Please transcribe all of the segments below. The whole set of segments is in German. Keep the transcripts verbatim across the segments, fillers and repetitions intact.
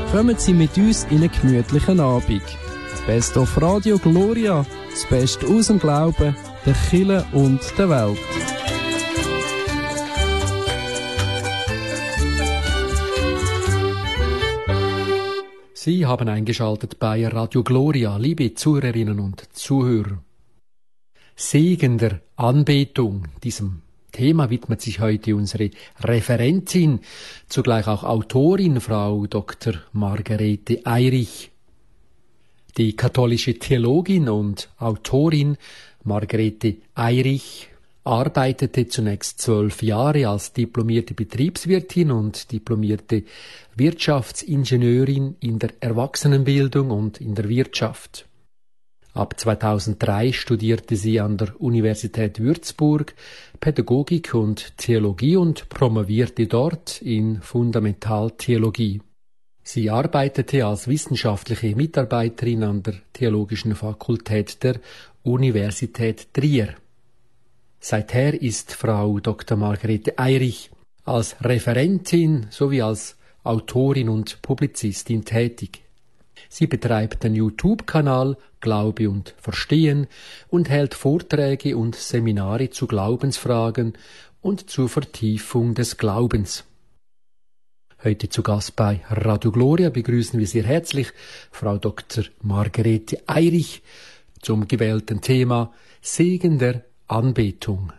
Kommen Sie mit uns in einen gemütlichen Abend. Best of Radio Gloria, das Beste aus dem Glauben, der Kirche und der Welt. Sie haben eingeschaltet bei Radio Gloria, liebe Zuhörerinnen und Zuhörer. Segen der Anbetung, diesem Thema widmet sich heute unsere Referentin, zugleich auch Autorin, Frau Doktor Margarete Eirich. Die katholische Theologin und Autorin Margarete Eirich arbeitete zunächst zwölf Jahre als diplomierte Betriebswirtin und diplomierte Wirtschaftsingenieurin in der Erwachsenenbildung und in der Wirtschaft. Ab zweitausenddrei studierte sie an der Universität Würzburg Pädagogik und Theologie und promovierte dort in Fundamentaltheologie. Sie arbeitete als wissenschaftliche Mitarbeiterin an der Theologischen Fakultät der Universität Trier. Seither ist Frau Doktor Margarete Eirich als Referentin sowie als Autorin und Publizistin tätig. Sie betreibt den YouTube-Kanal Glaube und Verstehen und hält Vorträge und Seminare zu Glaubensfragen und zur Vertiefung des Glaubens. Heute zu Gast bei Radio Gloria begrüßen wir sehr herzlich Frau Doktor Margarete Eirich zum gewählten Thema Segen der Anbetung.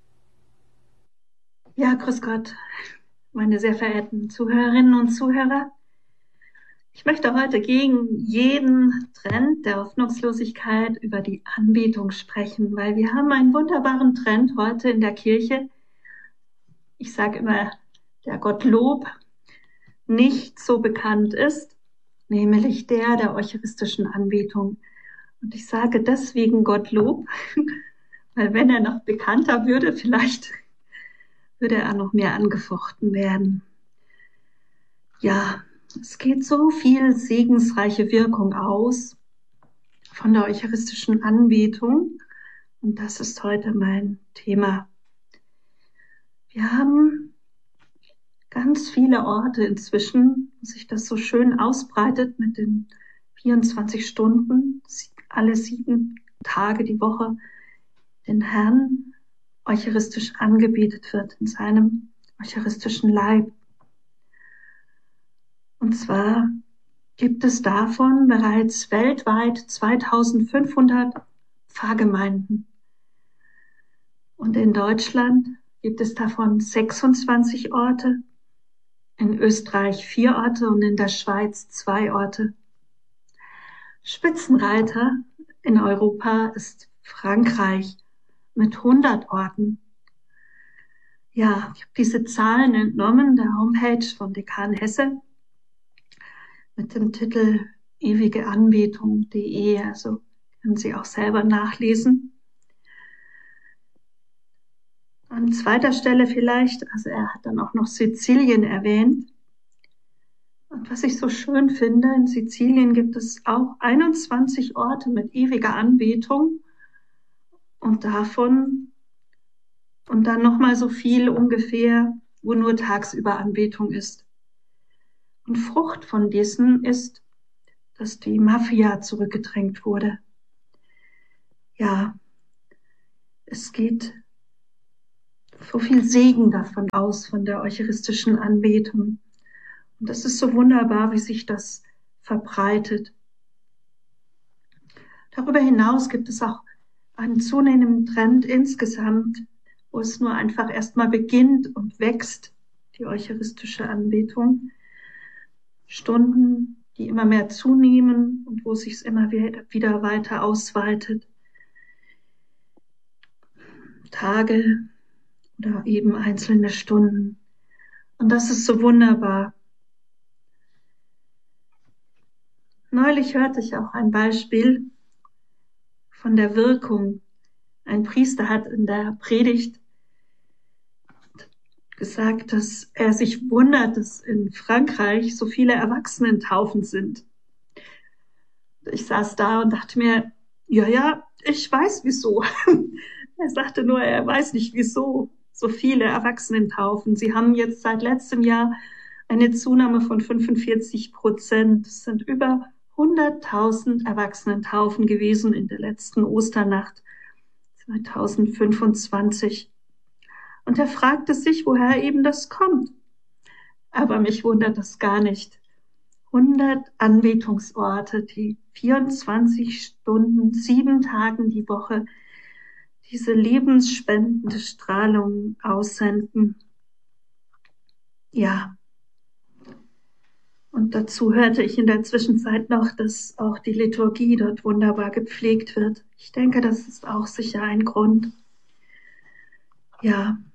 Ja, grüß Gott, meine sehr verehrten Zuhörerinnen und Zuhörer. Ich möchte heute gegen jeden Trend der Hoffnungslosigkeit über die Anbetung sprechen, weil wir haben einen wunderbaren Trend heute in der Kirche. Ich sage immer, der Gottlob nicht so bekannt ist, nämlich der der eucharistischen Anbetung. Und ich sage deswegen Gottlob, weil wenn er noch bekannter würde, vielleicht würde er noch mehr angefochten werden. Ja, es geht so viel segensreiche Wirkung aus von der eucharistischen Anbetung und das ist heute mein Thema. Wir haben ganz viele Orte inzwischen, wo sich das so schön ausbreitet mit den vierundzwanzig Stunden, alle sieben Tage die Woche, den Herrn eucharistisch angebetet wird in seinem eucharistischen Leib. Und zwar gibt es davon bereits weltweit zweitausendfünfhundert Pfarrgemeinden. Und in Deutschland gibt es davon sechsundzwanzig Orte, in Österreich vier Orte und in der Schweiz zwei Orte. Spitzenreiter in Europa ist Frankreich mit hundert Orten. Ja, ich habe diese Zahlen entnommen der Homepage von Dekan Hesse mit dem Titel ewige anbetung punkt de, also können Sie auch selber nachlesen. An zweiter Stelle vielleicht, also er hat dann auch noch Sizilien erwähnt. Und was ich so schön finde, in Sizilien gibt es auch einundzwanzig Orte mit ewiger Anbetung und davon und dann nochmal so viel ungefähr, wo nur tagsüber Anbetung ist. Und Frucht von diesen ist, dass die Mafia zurückgedrängt wurde. Ja, es geht so viel Segen davon aus, von der eucharistischen Anbetung. Und das ist so wunderbar, wie sich das verbreitet. Darüber hinaus gibt es auch einen zunehmenden Trend insgesamt, wo es nur einfach erstmal beginnt und wächst, die eucharistische Anbetung. Stunden, die immer mehr zunehmen und wo sich es immer wieder weiter ausweitet. Tage oder eben einzelne Stunden. Und das ist so wunderbar. Neulich hörte ich auch ein Beispiel von der Wirkung. Ein Priester hat in der Predigt gesagt, dass er sich wundert, dass in Frankreich so viele Erwachsenentaufen sind. Ich saß da und dachte mir, ja, ja, ich weiß wieso. Er sagte nur, er weiß nicht wieso so viele Erwachsenentaufen. Sie haben jetzt seit letztem Jahr eine Zunahme von fünfundvierzig Prozent. Es sind über hunderttausend Erwachsenentaufen gewesen in der letzten Osternacht zweitausendfünfundzwanzig. Und er fragte sich, woher eben das kommt. Aber mich wundert das gar nicht. hundert Anbetungsorte, die vierundzwanzig Stunden, sieben Tagen die Woche diese lebensspendende Strahlung aussenden. Ja. Und dazu hörte ich in der Zwischenzeit noch, dass auch die Liturgie dort wunderbar gepflegt wird. Ich denke, das ist auch sicher ein Grund. Ja.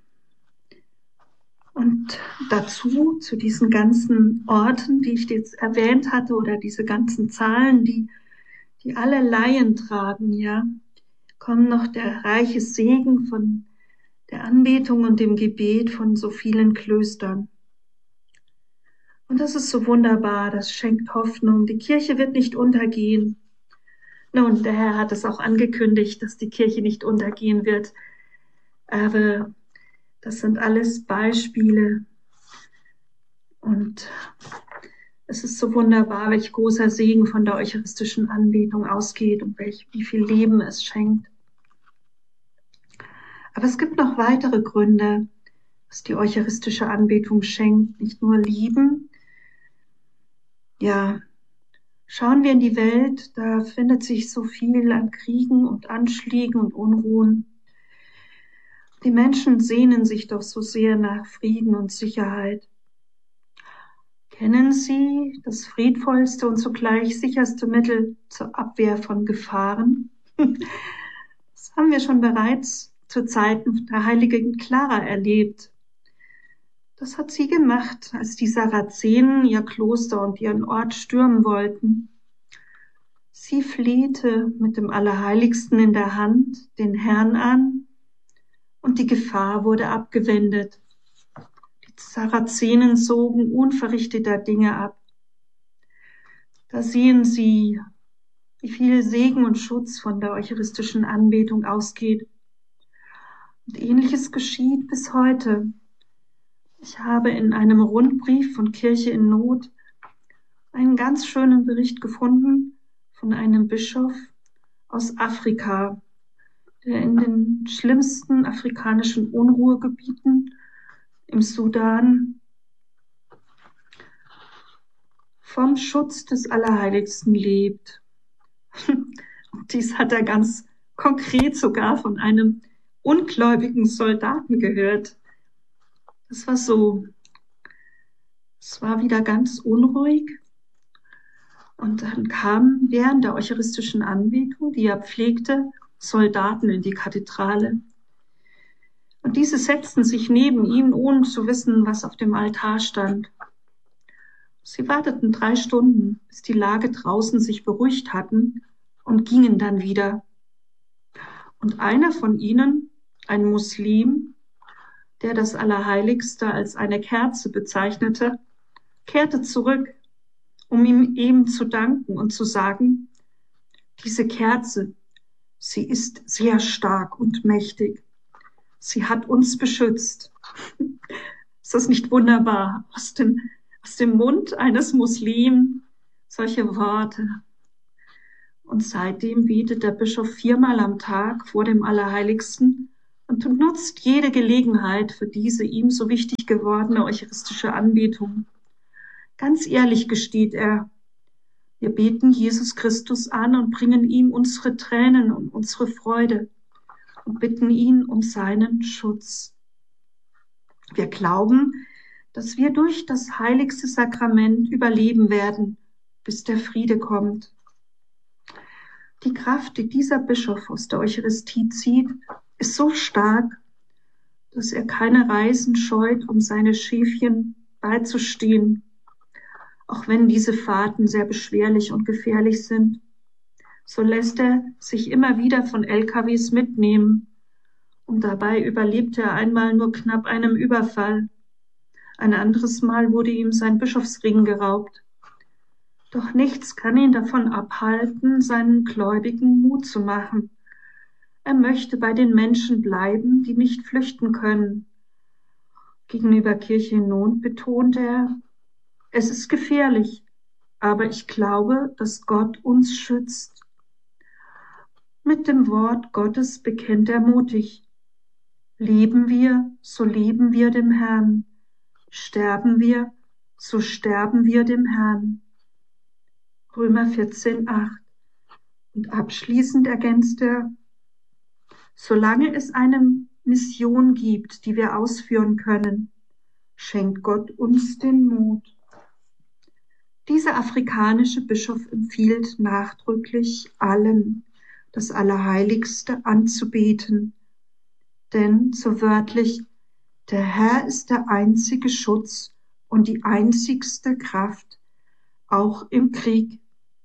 Und dazu, zu diesen ganzen Orten, die ich jetzt erwähnt hatte, oder diese ganzen Zahlen, die, die alle Laien tragen, ja, kommt noch der reiche Segen von der Anbetung und dem Gebet von so vielen Klöstern. Und das ist so wunderbar, das schenkt Hoffnung. Die Kirche wird nicht untergehen. Nun, der Herr hat es auch angekündigt, dass die Kirche nicht untergehen wird. Aber das sind alles Beispiele. Und es ist so wunderbar, welch großer Segen von der eucharistischen Anbetung ausgeht und welch, wie viel Leben es schenkt. Aber es gibt noch weitere Gründe, was die eucharistische Anbetung schenkt. Nicht nur Lieben. Ja, schauen wir in die Welt, da findet sich so viel an Kriegen und Anschlägen und Unruhen. Die Menschen sehnen sich doch so sehr nach Frieden und Sicherheit. Kennen Sie das friedvollste und zugleich sicherste Mittel zur Abwehr von Gefahren? Das haben wir schon bereits zu Zeiten der heiligen Clara erlebt. Das hat sie gemacht, als die Sarazenen ihr Kloster und ihren Ort stürmen wollten. Sie flehte mit dem Allerheiligsten in der Hand den Herrn an, und die Gefahr wurde abgewendet. Die Sarazenen zogen unverrichteter Dinge ab. Da sehen Sie, wie viel Segen und Schutz von der eucharistischen Anbetung ausgeht. Und Ähnliches geschieht bis heute. Ich habe in einem Rundbrief von Kirche in Not einen ganz schönen Bericht gefunden von einem Bischof aus Afrika, der in den schlimmsten afrikanischen Unruhegebieten im Sudan vom Schutz des Allerheiligsten lebt. Und dies hat er ganz konkret sogar von einem ungläubigen Soldaten gehört. Das war so, es war wieder ganz unruhig. Und dann kamen während der eucharistischen Anbetung, die er pflegte, Soldaten in die Kathedrale. Und diese setzten sich neben ihm, ohne zu wissen, was auf dem Altar stand. Sie warteten drei Stunden, bis die Lage draußen sich beruhigt hatten, und gingen dann wieder. Und einer von ihnen, ein Muslim, der das Allerheiligste als eine Kerze bezeichnete, kehrte zurück, um ihm eben zu danken und zu sagen, diese Kerze, sie ist sehr stark und mächtig. Sie hat uns beschützt. Ist das nicht wunderbar? Aus dem, aus dem Mund eines Muslims solche Worte. Und seitdem betet der Bischof viermal am Tag vor dem Allerheiligsten und nutzt jede Gelegenheit für diese ihm so wichtig gewordene eucharistische Anbetung. Ganz ehrlich gesteht er, wir beten Jesus Christus an und bringen ihm unsere Tränen und unsere Freude und bitten ihn um seinen Schutz. Wir glauben, dass wir durch das heiligste Sakrament überleben werden, bis der Friede kommt. Die Kraft, die dieser Bischof aus der Eucharistie zieht, ist so stark, dass er keine Reisen scheut, um seine Schäfchen beizustehen, auch wenn diese Fahrten sehr beschwerlich und gefährlich sind. So lässt er sich immer wieder von L K Ws mitnehmen, und dabei überlebte er einmal nur knapp einem Überfall. Ein anderes Mal wurde ihm sein Bischofsring geraubt. Doch nichts kann ihn davon abhalten, seinen Gläubigen Mut zu machen. Er möchte bei den Menschen bleiben, die nicht flüchten können. Gegenüber Kirche in Not betont er, Es ist gefährlich, aber ich glaube, dass Gott uns schützt. Mit dem Wort Gottes bekennt er mutig: Leben wir, so leben wir dem Herrn. Sterben wir, so sterben wir dem Herrn. Römer vierzehn, acht. Und abschließend ergänzt er: Solange es eine Mission gibt, die wir ausführen können, schenkt Gott uns den Mut. Dieser afrikanische Bischof empfiehlt nachdrücklich allen, das Allerheiligste anzubeten, denn, so wörtlich, der Herr ist der einzige Schutz und die einzigste Kraft, auch im Krieg.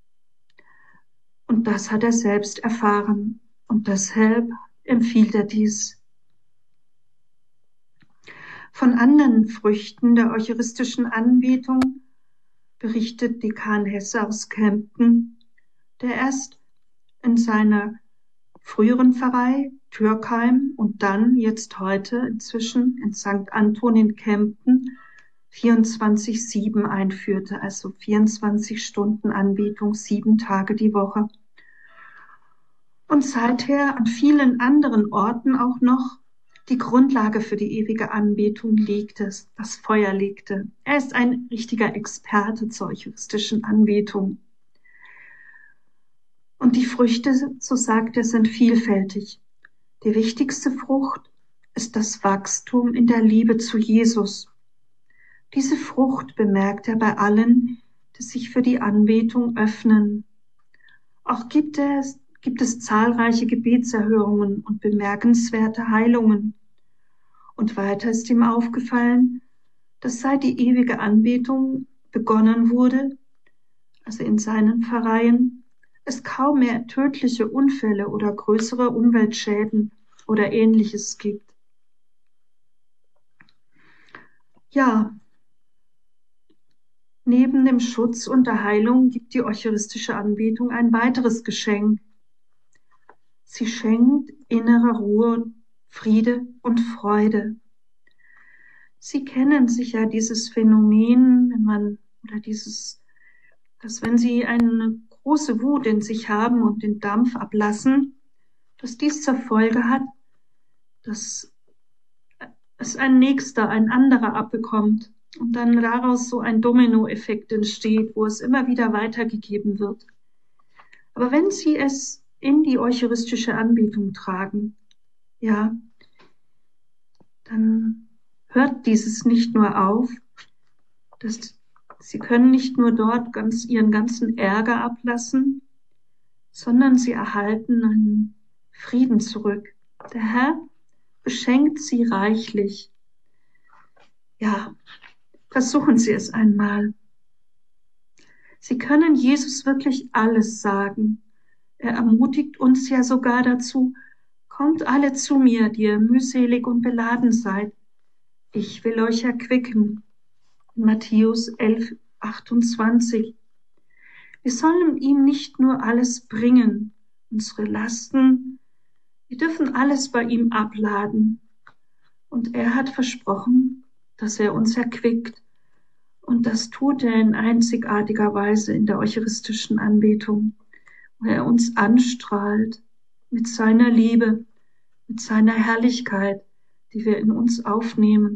Und das hat er selbst erfahren, und deshalb empfiehlt er dies. Von anderen Früchten der eucharistischen Anbetung berichtet Dekan Hesse aus Kempten, der erst in seiner früheren Pfarrei Türkheim und dann jetzt heute inzwischen in Sankt Anton in Kempten vierundzwanzig sieben einführte, also vierundzwanzig Stunden Anbetung, sieben Tage die Woche. Und seither an vielen anderen Orten auch noch die Grundlage für die ewige Anbetung legte, das Feuer legte. Er ist ein richtiger Experte zur eucharistischen Anbetung. Und die Früchte, so sagt er, sind vielfältig. Die wichtigste Frucht ist das Wachstum in der Liebe zu Jesus. Diese Frucht bemerkt er bei allen, die sich für die Anbetung öffnen. Auch gibt es, gibt es zahlreiche Gebetserhörungen und bemerkenswerte Heilungen. Und weiter ist ihm aufgefallen, dass seit die ewige Anbetung begonnen wurde, also in seinen Pfarreien, es kaum mehr tödliche Unfälle oder größere Umweltschäden oder Ähnliches gibt. Ja, neben dem Schutz und der Heilung gibt die eucharistische Anbetung ein weiteres Geschenk. Sie schenkt innere Ruhe, Friede und Freude. Sie kennen sicher dieses Phänomen, wenn man, oder dieses, dass wenn Sie eine große Wut in sich haben und den Dampf ablassen, dass dies zur Folge hat, dass es ein Nächster, ein anderer abbekommt und dann daraus so ein Dominoeffekt entsteht, wo es immer wieder weitergegeben wird. Aber wenn Sie es in die eucharistische Anbetung tragen, ja, dann hört dieses nicht nur auf, dass Sie können nicht nur dort ganz Ihren ganzen Ärger ablassen, sondern Sie erhalten einen Frieden zurück. Der Herr beschenkt Sie reichlich. Ja, versuchen Sie es einmal. Sie können Jesus wirklich alles sagen. Er ermutigt uns ja sogar dazu: Kommt alle zu mir, die ihr mühselig und beladen seid. Ich will euch erquicken. In Matthäus elf, achtundzwanzig. Wir sollen ihm nicht nur alles bringen, unsere Lasten, wir dürfen alles bei ihm abladen. Und er hat versprochen, dass er uns erquickt. Und das tut er in einzigartiger Weise in der eucharistischen Anbetung, wo er uns anstrahlt mit seiner Liebe, mit seiner Herrlichkeit, die wir in uns aufnehmen.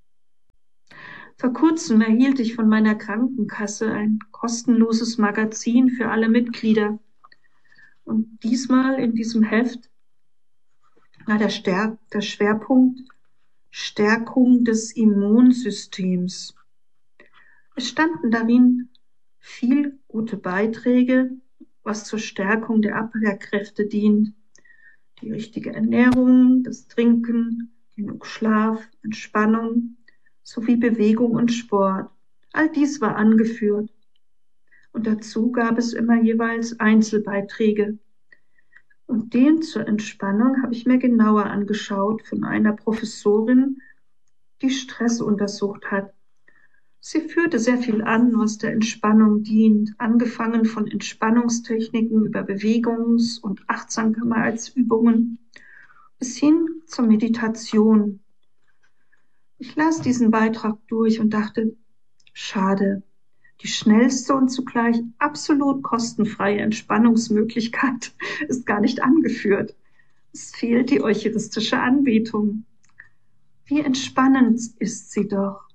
Vor kurzem erhielt ich von meiner Krankenkasse ein kostenloses Magazin für alle Mitglieder. Und diesmal in diesem Heft war der, Stär- der Schwerpunkt Stärkung des Immunsystems. Es standen darin viel gute Beiträge, was zur Stärkung der Abwehrkräfte dient. Die richtige Ernährung, das Trinken, genug Schlaf, Entspannung, sowie Bewegung und Sport. All dies war angeführt. Und dazu gab es immer jeweils Einzelbeiträge. Und den zur Entspannung habe ich mir genauer angeschaut von einer Professorin, die Stress untersucht hat. Sie führte sehr viel an, was der Entspannung dient, angefangen von Entspannungstechniken über Bewegungs- und Achtsamkeitsübungen bis hin zur Meditation. Ich las diesen Beitrag durch und dachte, schade, Die schnellste und zugleich absolut kostenfreie Entspannungsmöglichkeit ist gar nicht angeführt. Es fehlt die eucharistische Anbetung. Wie entspannend ist sie doch.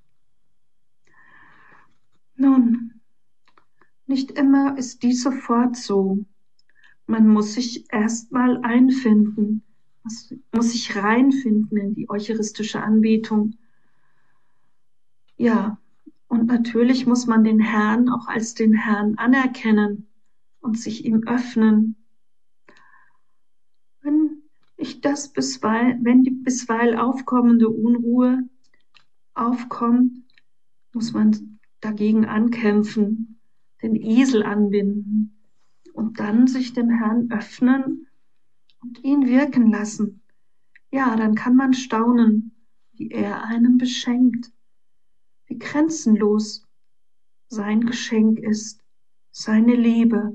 Nun, nicht immer ist dies sofort so. Man muss sich erstmal einfinden, muss sich reinfinden in die eucharistische Anbetung. Ja, und natürlich muss man den Herrn auch als den Herrn anerkennen und sich ihm öffnen. Wenn ich das bisweilen, wenn die bisweilen aufkommende Unruhe aufkommt, muss man dagegen ankämpfen, den Esel anbinden und dann sich dem Herrn öffnen und ihn wirken lassen. Ja, dann kann man staunen, wie er einem beschenkt, wie grenzenlos sein Geschenk ist, seine Liebe.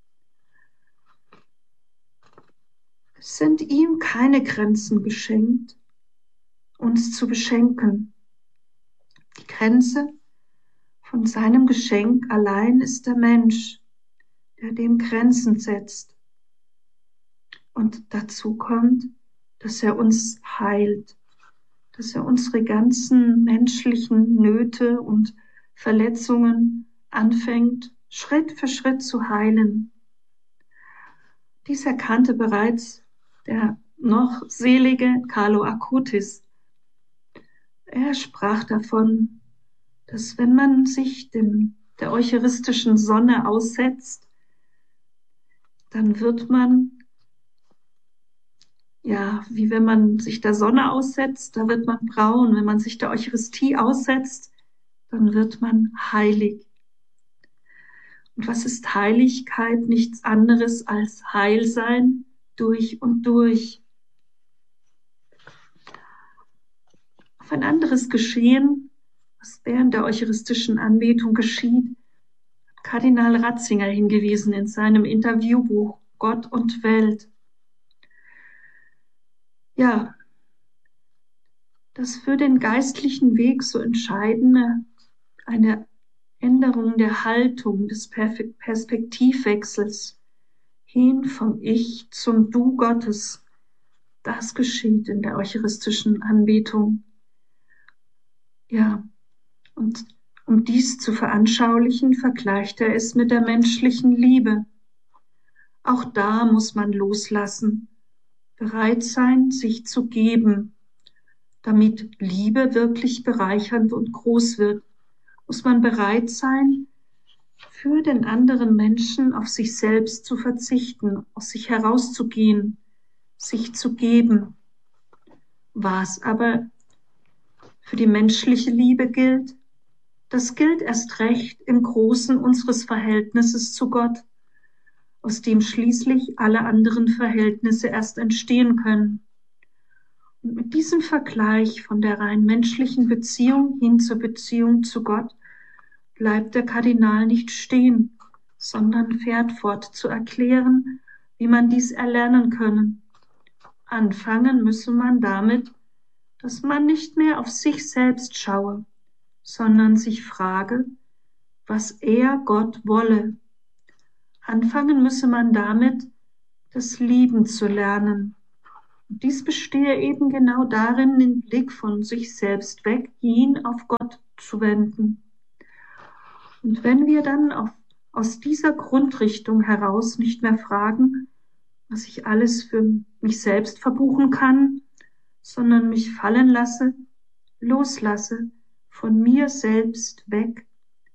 Es sind ihm keine Grenzen geschenkt, uns zu beschenken. Die Grenze von seinem Geschenk allein ist der Mensch, der dem Grenzen setzt. Und dazu kommt, dass er uns heilt, dass er unsere ganzen menschlichen Nöte und Verletzungen anfängt, Schritt für Schritt zu heilen. Dies erkannte bereits der noch selige Carlo Acutis. Er sprach davon, dass wenn man sich dem, der eucharistischen Sonne aussetzt, dann wird man, ja, wie wenn man sich der Sonne aussetzt, da wird man braun. Wenn man sich der Eucharistie aussetzt, dann wird man heilig. Und was ist Heiligkeit? Nichts anderes als Heilsein durch und durch. Auf ein anderes Geschehen, was während der eucharistischen Anbetung geschieht, hat Kardinal Ratzinger hingewiesen in seinem Interviewbuch Gott und Welt. Ja, das für den geistlichen Weg so entscheidende, eine Änderung der Haltung, des Perspektivwechsels hin vom Ich zum Du Gottes, das geschieht in der eucharistischen Anbetung. Ja, und um dies zu veranschaulichen, vergleicht er es mit der menschlichen Liebe. Auch da muss man loslassen, bereit sein, sich zu geben. Damit Liebe wirklich bereichernd und groß wird, muss man bereit sein, für den anderen Menschen auf sich selbst zu verzichten, aus sich herauszugehen, sich zu geben. Was aber für die menschliche Liebe gilt, das gilt erst recht im Großen unseres Verhältnisses zu Gott, aus dem schließlich alle anderen Verhältnisse erst entstehen können. Und mit diesem Vergleich von der rein menschlichen Beziehung hin zur Beziehung zu Gott bleibt der Kardinal nicht stehen, sondern fährt fort zu erklären, wie man dies erlernen könne. Anfangen müsse man damit, dass man nicht mehr auf sich selbst schaue, sondern sich frage, was er Gott wolle. Anfangen müsse man damit, das Lieben zu lernen. Und dies bestehe eben genau darin, den Blick von sich selbst weg, hin auf Gott zu wenden. Und wenn wir dann auf, aus dieser Grundrichtung heraus nicht mehr fragen, was ich alles für mich selbst verbuchen kann, sondern mich fallen lasse, loslasse, von mir selbst weg,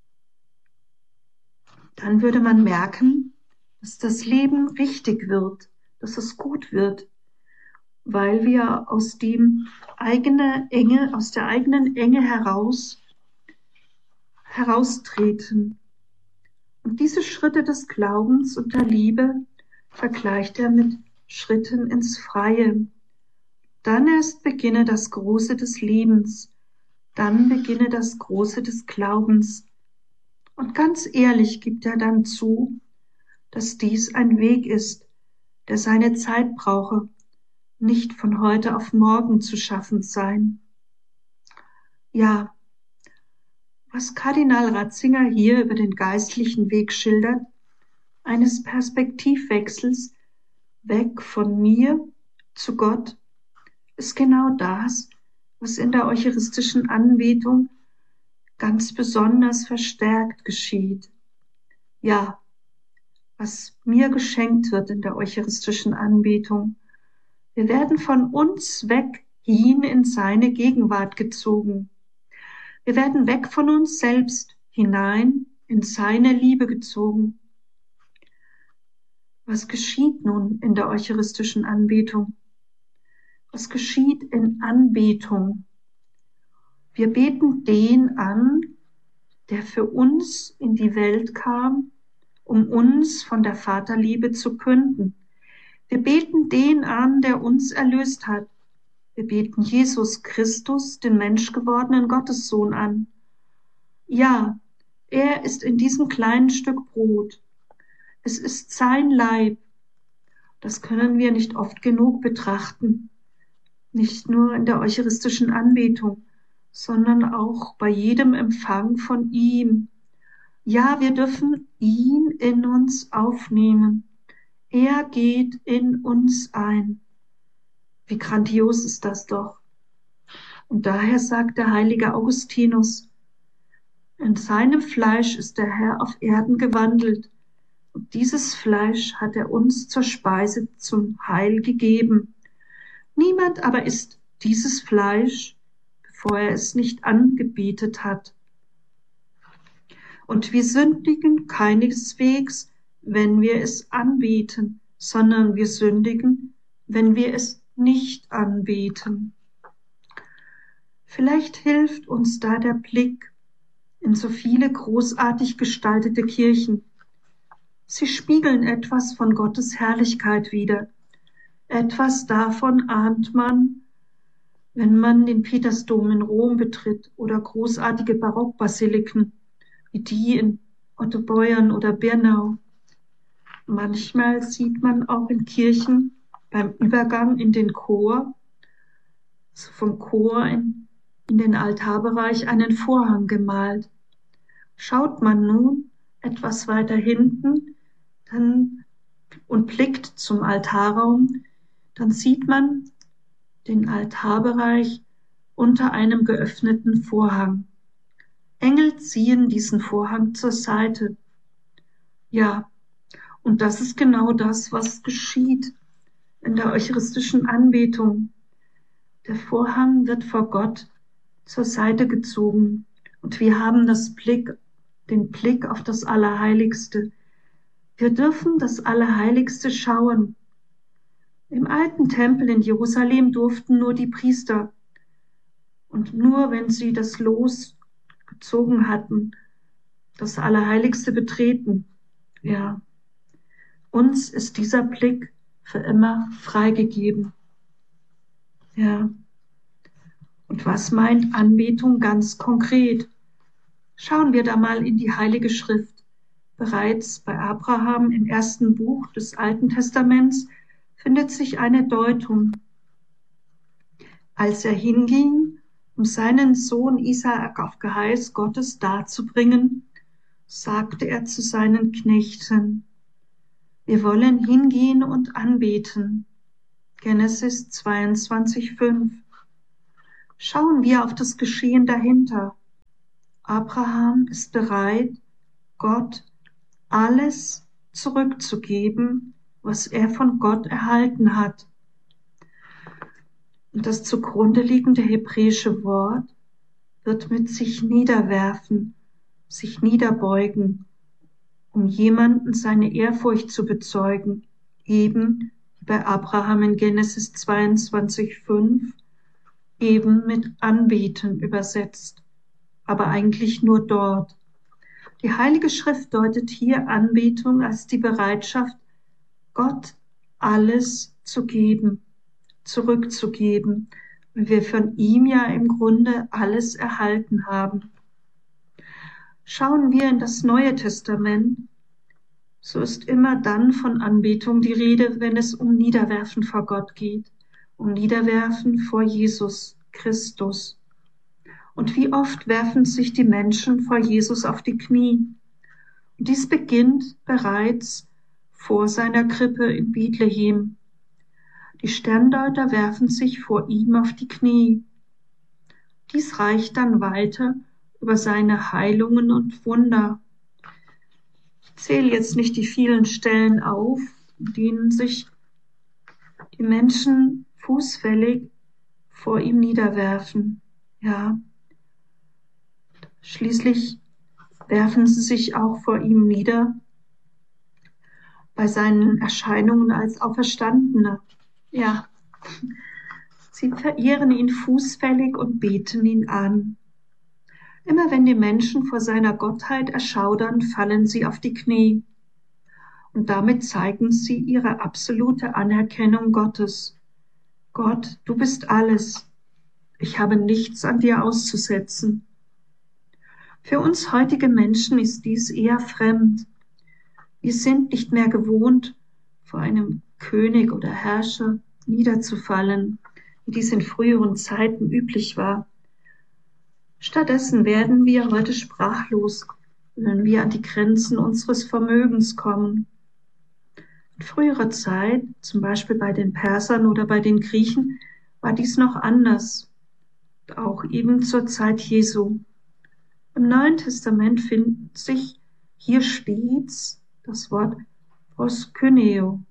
dann würde man merken, dass das Leben richtig wird, dass es gut wird, weil wir aus dem eigene Enge, aus der eigenen Enge heraus heraustreten. Und diese Schritte des Glaubens und der Liebe vergleicht er mit Schritten ins Freie. Dann erst beginne das Große des Lebens, dann beginne das Große des Glaubens. Und ganz ehrlich gibt er dann zu, dass dies ein Weg ist, der seine Zeit brauche, nicht von heute auf morgen zu schaffen sein. Ja, was Kardinal Ratzinger hier über den geistlichen Weg schildert, eines Perspektivwechsels weg von mir zu Gott, ist genau das, was in der eucharistischen Anbetung ganz besonders verstärkt geschieht. Ja, was mir geschenkt wird in der eucharistischen Anbetung. Wir werden von uns weg hin in seine Gegenwart gezogen. Wir werden weg von uns selbst hinein in seine Liebe gezogen. Was geschieht nun in der eucharistischen Anbetung? Was geschieht in Anbetung? Wir beten den an, der für uns in die Welt kam, um uns von der Vaterliebe zu künden. Wir beten den an, der uns erlöst hat. Wir beten Jesus Christus, den menschgewordenen Gottessohn, an. Ja, er ist in diesem kleinen Stück Brot. Es ist sein Leib. Das können wir nicht oft genug betrachten. Nicht nur in der eucharistischen Anbetung, sondern auch bei jedem Empfang von ihm. Ja, wir dürfen ihn in uns aufnehmen. Er geht in uns ein. Wie grandios ist das doch. Und daher sagt der heilige Augustinus, in seinem Fleisch ist der Herr auf Erden gewandelt, und dieses Fleisch hat er uns zur Speise zum Heil gegeben. Niemand aber isst dieses Fleisch, bevor er es nicht angebetet hat. Und wir sündigen keineswegs, wenn wir es anbeten, sondern wir sündigen, wenn wir es nicht anbeten. Vielleicht hilft uns da der Blick in so viele großartig gestaltete Kirchen. Sie spiegeln etwas von Gottes Herrlichkeit wider. Etwas davon ahnt man, wenn man den Petersdom in Rom betritt oder großartige Barockbasiliken wie die in Ottobeuern oder Birnau. Manchmal sieht man auch in Kirchen beim Übergang in den Chor, also vom Chor in, in den Altarbereich, einen Vorhang gemalt. Schaut man nun etwas weiter hinten dann, und blickt zum Altarraum, dann sieht man den Altarbereich unter einem geöffneten Vorhang. Engel ziehen diesen Vorhang zur Seite. Ja, und das ist genau das, was geschieht in der eucharistischen Anbetung. Der Vorhang wird vor Gott zur Seite gezogen und wir haben das Blick, den Blick auf das Allerheiligste. Wir dürfen das Allerheiligste schauen. Im alten Tempel in Jerusalem durften nur die Priester und nur wenn sie das Los gezogen hatten, das Allerheiligste betreten. Ja, uns ist dieser Blick für immer freigegeben. Ja. Und was meint Anbetung ganz konkret? Schauen wir da mal in die Heilige Schrift. Bereits bei Abraham im ersten Buch des Alten Testaments findet sich eine Deutung. Als er hinging, um seinen Sohn Isaak auf Geheiß Gottes darzubringen, sagte er zu seinen Knechten, wir wollen hingehen und anbeten. Genesis zweiundzwanzig, fünf. Schauen wir auf das Geschehen dahinter. Abraham ist bereit, Gott alles zurückzugeben, was er von Gott erhalten hat. Und das zugrunde liegende hebräische Wort wird mit sich niederwerfen, sich niederbeugen, um jemanden seine Ehrfurcht zu bezeugen, eben wie bei Abraham in Genesis zweiundzwanzig, fünf, eben mit Anbeten übersetzt, aber eigentlich nur dort. Die Heilige Schrift deutet hier Anbetung als die Bereitschaft, Gott alles zu geben, zurückzugeben, weil wir von ihm ja im Grunde alles erhalten haben. Schauen wir in das Neue Testament, so ist immer dann von Anbetung die Rede, wenn es um Niederwerfen vor Gott geht, um Niederwerfen vor Jesus Christus. Und wie oft werfen sich die Menschen vor Jesus auf die Knie. Und dies beginnt bereits vor seiner Krippe in Bethlehem. Die Sterndeuter werfen sich vor ihm auf die Knie. Dies reicht dann weiter über seine Heilungen und Wunder. Ich zähle jetzt nicht die vielen Stellen auf, in denen sich die Menschen fußfällig vor ihm niederwerfen. Ja, schließlich werfen sie sich auch vor ihm nieder bei seinen Erscheinungen als Auferstandener. Ja, sie verehren ihn fußfällig und beten ihn an. Immer wenn die Menschen vor seiner Gottheit erschaudern, fallen sie auf die Knie. Und damit zeigen sie ihre absolute Anerkennung Gottes. Gott, du bist alles. Ich habe nichts an dir auszusetzen. Für uns heutige Menschen ist dies eher fremd. Wir sind nicht mehr gewohnt, vor einem König oder Herrscher niederzufallen, wie dies in früheren Zeiten üblich war. Stattdessen werden wir heute sprachlos, wenn wir an die Grenzen unseres Vermögens kommen. In früherer Zeit, zum Beispiel bei den Persern oder bei den Griechen, war dies noch anders, auch eben zur Zeit Jesu. Im Neuen Testament findet sich hier stets das Wort proskyneo,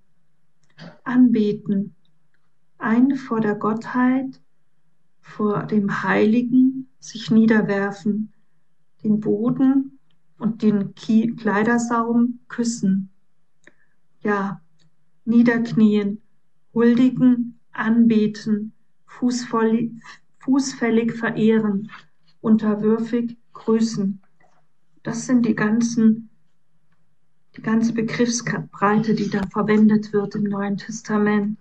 anbeten, ein vor der Gottheit, vor dem Heiligen sich niederwerfen, den Boden und den Kleidersaum küssen. Ja, niederknien, huldigen, anbeten, fußfällig, fußfällig verehren, unterwürfig grüßen. Das sind die ganzen, die ganze Begriffsbreite, die da verwendet wird im Neuen Testament.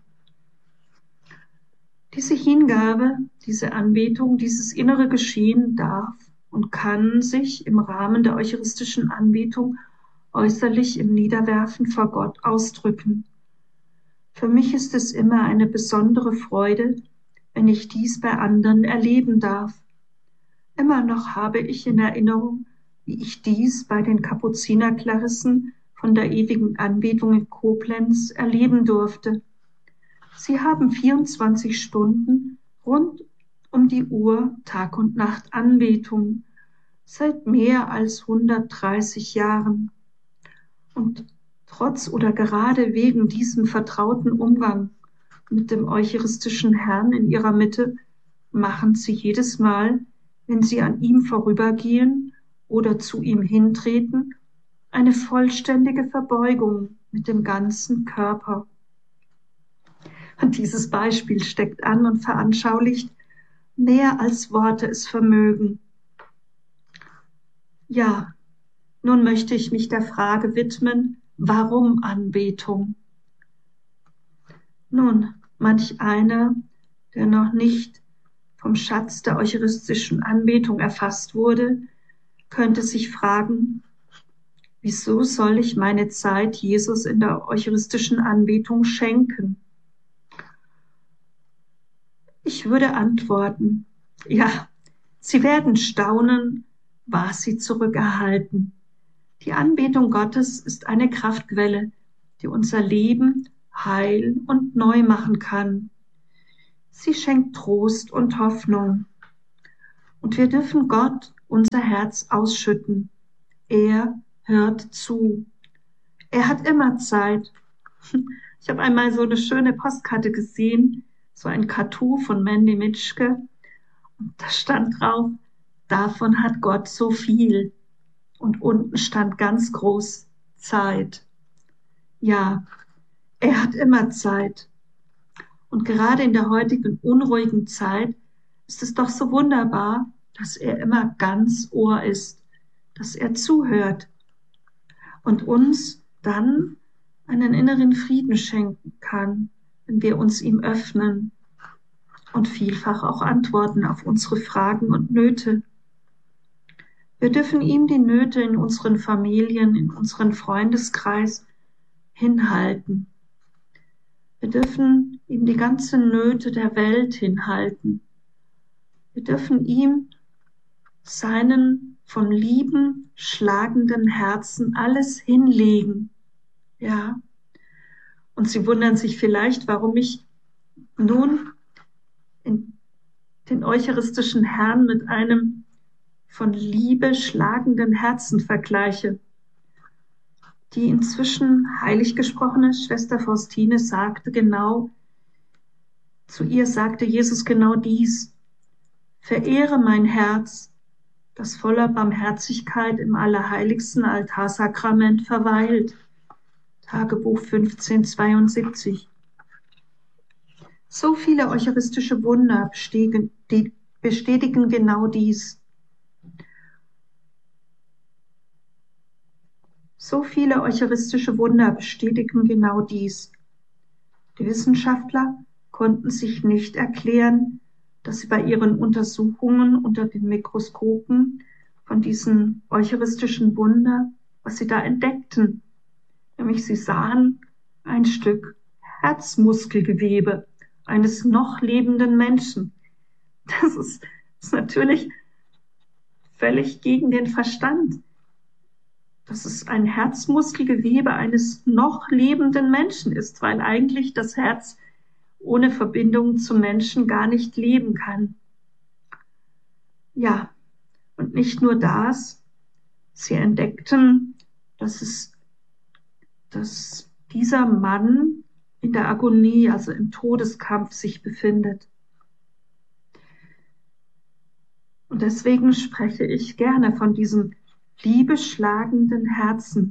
Diese Hingabe, diese Anbetung, dieses innere Geschehen darf und kann sich im Rahmen der eucharistischen Anbetung äußerlich im Niederwerfen vor Gott ausdrücken. Für mich ist es immer eine besondere Freude, wenn ich dies bei anderen erleben darf. Immer noch habe ich in Erinnerung, wie ich dies bei den Kapuzinerklarissen von der ewigen Anbetung in Koblenz erleben durfte. Sie haben vierundzwanzig Stunden rund um die Uhr Tag und Nacht Anbetung seit mehr als hundertdreißig Jahren. Und trotz oder gerade wegen diesem vertrauten Umgang mit dem eucharistischen Herrn in ihrer Mitte machen sie jedes Mal, wenn sie an ihm vorübergehen oder zu ihm hintreten, eine vollständige Verbeugung mit dem ganzen Körper. Und dieses Beispiel steckt an und veranschaulicht mehr als Worte es vermögen. Ja, nun möchte ich mich der Frage widmen, warum Anbetung? Nun, manch einer, der noch nicht vom Schatz der eucharistischen Anbetung erfasst wurde, könnte sich fragen, wieso soll ich meine Zeit Jesus in der eucharistischen Anbetung schenken? Ich würde antworten, ja, Sie werden staunen, was Sie zurückerhalten. Die Anbetung Gottes ist eine Kraftquelle, die unser Leben heil und neu machen kann. Sie schenkt Trost und Hoffnung. Und wir dürfen Gott unser Herz ausschütten. Er hört zu. Er hat immer Zeit. Ich habe einmal so eine schöne Postkarte gesehen, so ein Cartoon von Mandy Mitschke. Und da stand drauf, davon hat Gott so viel. Und unten stand ganz groß Zeit. Ja, er hat immer Zeit. Und gerade in der heutigen unruhigen Zeit ist es doch so wunderbar, dass er immer ganz Ohr ist, dass er zuhört und uns dann einen inneren Frieden schenken kann, wenn wir uns ihm öffnen und vielfach auch antworten auf unsere Fragen und Nöte. Wir dürfen ihm die Nöte in unseren Familien, in unseren Freundeskreis hinhalten. Wir dürfen ihm die ganzen Nöte der Welt hinhalten. Wir dürfen ihm seinen vom Lieben schlagenden Herzen alles hinlegen. Ja. Und Sie wundern sich vielleicht, warum ich nun in den eucharistischen Herrn mit einem von Liebe schlagenden Herzen vergleiche. Die inzwischen heilig gesprochene Schwester Faustine sagte genau, zu ihr sagte Jesus genau dies: Verehre mein Herz, das voller Barmherzigkeit im allerheiligsten Altarsakrament verweilt. Tagebuch fünfzehnhundertzweiundsiebzig. So viele eucharistische Wunder bestätigen, bestätigen genau dies. So viele eucharistische Wunder bestätigen genau dies. Die Wissenschaftler konnten sich nicht erklären, dass sie bei ihren Untersuchungen unter den Mikroskopen von diesen eucharistischen Wunder, was sie da entdeckten, nämlich sie sahen ein Stück Herzmuskelgewebe eines noch lebenden Menschen. Das ist, ist natürlich völlig gegen den Verstand. Dass es ein Herzmuskelgewebe eines noch lebenden Menschen ist, weil eigentlich das Herz ohne Verbindung zum Menschen gar nicht leben kann. Ja, und nicht nur das, sie entdeckten, dass es, dass dieser Mann in der Agonie, also im Todeskampf, sich befindet. Und deswegen spreche ich gerne von diesem liebeschlagenden Herzen.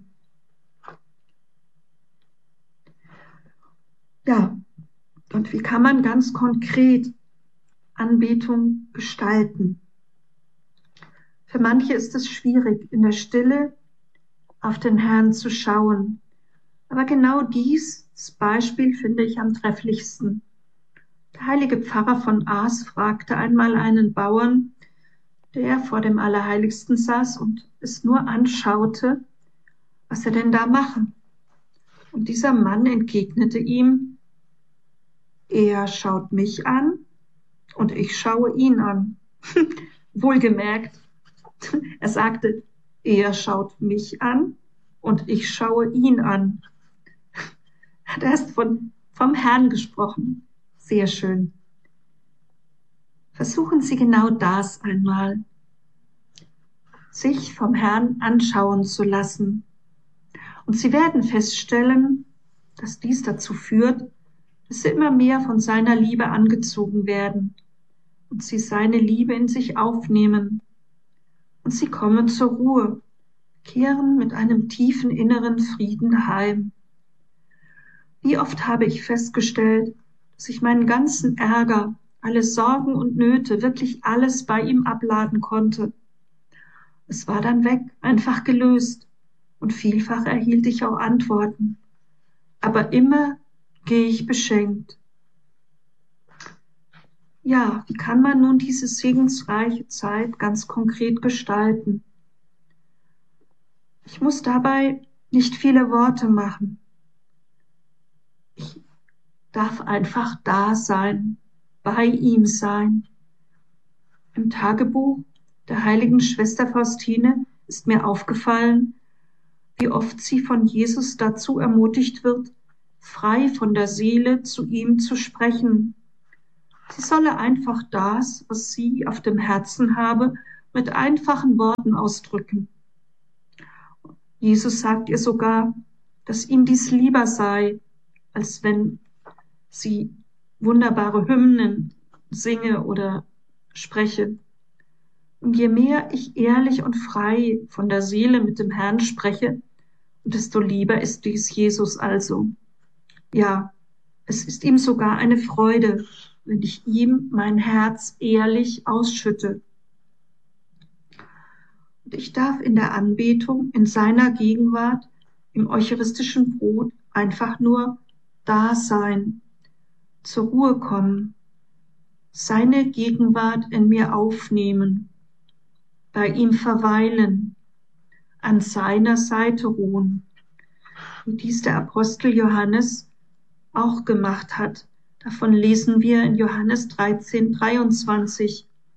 Ja, und wie kann man ganz konkret Anbetung gestalten? Für manche ist es schwierig, in der Stille auf den Herrn zu schauen. Aber genau dieses Beispiel finde ich am trefflichsten. Der heilige Pfarrer von Aas fragte einmal einen Bauern, der vor dem Allerheiligsten saß und es nur anschaute, was er denn da mache. Und dieser Mann entgegnete ihm: Er schaut mich an und ich schaue ihn an. Wohlgemerkt, er sagte, er schaut mich an und ich schaue ihn an. Da ist von, vom Herrn gesprochen. Sehr schön. Versuchen Sie genau das einmal, sich vom Herrn anschauen zu lassen. Und Sie werden feststellen, dass dies dazu führt, dass Sie immer mehr von seiner Liebe angezogen werden und Sie seine Liebe in sich aufnehmen. Und Sie kommen zur Ruhe, kehren mit einem tiefen inneren Frieden heim. Wie oft habe ich festgestellt, dass ich meinen ganzen Ärger, alle Sorgen und Nöte, wirklich alles bei ihm abladen konnte. Es war dann weg, einfach gelöst, und vielfach erhielt ich auch Antworten. Aber immer gehe ich beschenkt. Ja, wie kann man nun diese segensreiche Zeit ganz konkret gestalten? Ich muss dabei nicht viele Worte machen. Ich darf einfach da sein, bei ihm sein. Im Tagebuch der heiligen Schwester Faustine ist mir aufgefallen, wie oft sie von Jesus dazu ermutigt wird, frei von der Seele zu ihm zu sprechen. Sie solle einfach das, was sie auf dem Herzen habe, mit einfachen Worten ausdrücken. Jesus sagt ihr sogar, dass ihm dies lieber sei, als wenn sie wunderbare Hymnen singe oder spreche. Und je mehr ich ehrlich und frei von der Seele mit dem Herrn spreche, desto lieber ist dies Jesus also. Ja, es ist ihm sogar eine Freude, wenn ich ihm mein Herz ehrlich ausschütte. Und ich darf in der Anbetung, in seiner Gegenwart, im eucharistischen Brot einfach nur da sein, zur Ruhe kommen, seine Gegenwart in mir aufnehmen, bei ihm verweilen, an seiner Seite ruhen, wie dies der Apostel Johannes auch gemacht hat. Davon lesen wir in Johannes dreizehn dreiundzwanzig.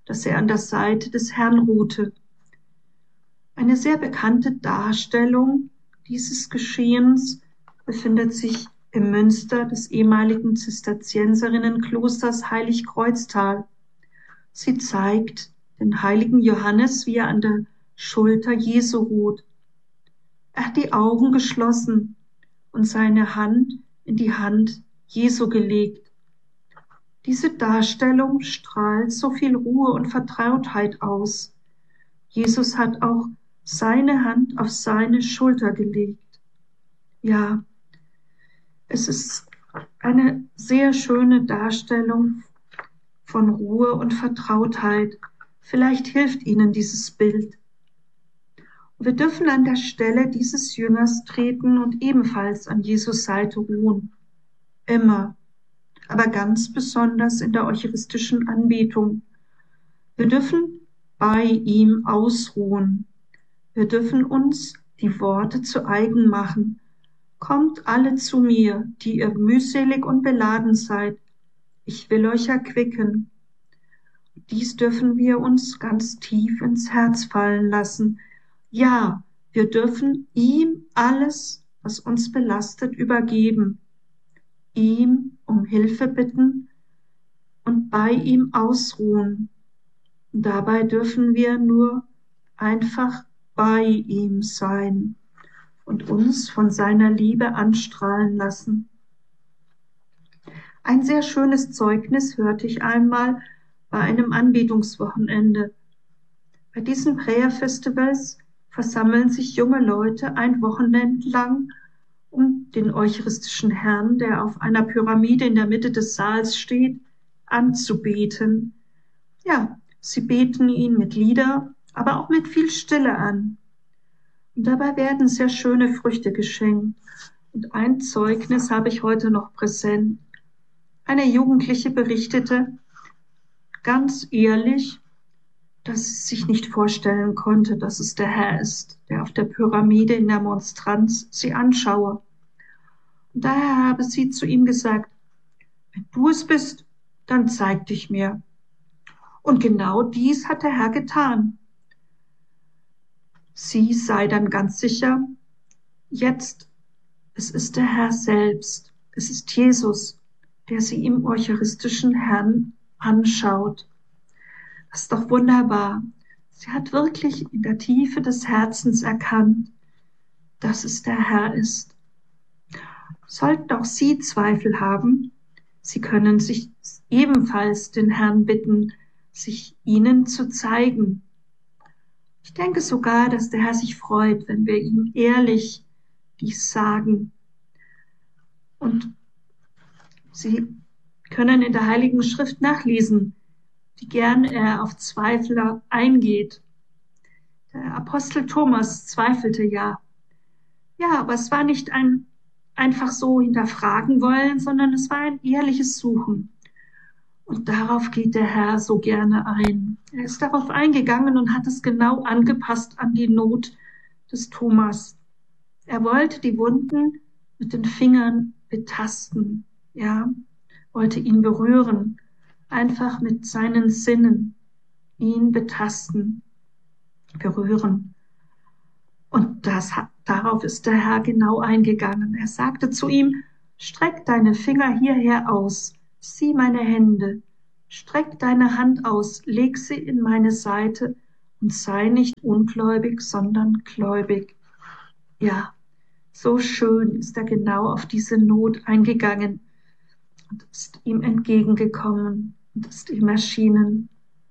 dass er an der Seite des Herrn ruhte. Eine sehr bekannte Darstellung dieses Geschehens befindet sich im Münster des ehemaligen Zisterzienserinnenklosters Heiligkreuztal. Sie zeigt den heiligen Johannes, wie er an der Schulter Jesu ruht. Er hat die Augen geschlossen und seine Hand in die Hand Jesu gelegt. Diese Darstellung strahlt so viel Ruhe und Vertrautheit aus. Jesus hat auch seine Hand auf seine Schulter gelegt. Ja, es ist eine sehr schöne Darstellung von Ruhe und Vertrautheit. Vielleicht hilft Ihnen dieses Bild. Wir dürfen an der Stelle dieses Jüngers treten und ebenfalls an Jesus Seite ruhen. Immer, aber ganz besonders in der eucharistischen Anbetung. Wir dürfen bei ihm ausruhen. Wir dürfen uns die Worte zu eigen machen. Kommt alle zu mir, die ihr mühselig und beladen seid. Ich will euch erquicken. Dies dürfen wir uns ganz tief ins Herz fallen lassen. Ja, wir dürfen ihm alles, was uns belastet, übergeben. Ihm um Hilfe bitten und bei ihm ausruhen. Dabei dürfen wir nur einfach bei ihm sein und uns von seiner Liebe anstrahlen lassen. Ein sehr schönes Zeugnis hörte ich einmal bei einem Anbetungswochenende. Bei diesen Prayer-Festivals versammeln sich junge Leute ein Wochenende lang, um den eucharistischen Herrn, der auf einer Pyramide in der Mitte des Saals steht, anzubeten. Ja, sie beten ihn mit Lieder, aber auch mit viel Stille an. Und dabei werden sehr schöne Früchte geschenkt. Und ein Zeugnis habe ich heute noch präsent. Eine Jugendliche berichtete ganz ehrlich, dass sie sich nicht vorstellen konnte, dass es der Herr ist, der auf der Pyramide in der Monstranz sie anschaue. Und daher habe sie zu ihm gesagt, wenn du es bist, dann zeig dich mir. Und genau dies hat der Herr getan. Sie sei dann ganz sicher, jetzt, es ist der Herr selbst, es ist Jesus, der sie im eucharistischen Herrn anschaut. Das ist doch wunderbar. Sie hat wirklich in der Tiefe des Herzens erkannt, dass es der Herr ist. Sollten auch Sie Zweifel haben, Sie können sich ebenfalls den Herrn bitten, sich Ihnen zu zeigen. Ich denke sogar, dass der Herr sich freut, wenn wir ihm ehrlich dies sagen. Und Sie können in der Heiligen Schrift nachlesen, wie gern er auf Zweifler eingeht. Der Apostel Thomas zweifelte ja. Ja, aber es war nicht ein einfach so hinterfragen wollen, sondern es war ein ehrliches Suchen. Und darauf geht der Herr so gerne ein. Er ist darauf eingegangen und hat es genau angepasst an die Not des Thomas. Er wollte die Wunden mit den Fingern betasten, ja, wollte ihn berühren, einfach mit seinen Sinnen ihn betasten, berühren. Und das hat, darauf ist der Herr genau eingegangen. Er sagte zu ihm, streck deine Finger hierher aus, sieh meine Hände, streck deine Hand aus, leg sie in meine Seite und sei nicht ungläubig, sondern gläubig. Ja, so schön ist er genau auf diese Not eingegangen und ist ihm entgegengekommen und ist ihm erschienen.